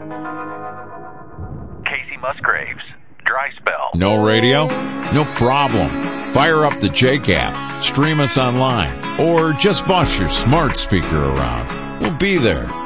Casey Musgraves, Dry Spell. No radio? No problem. Fire up the Jake app, stream us online, or just boss your smart speaker around. We'll be there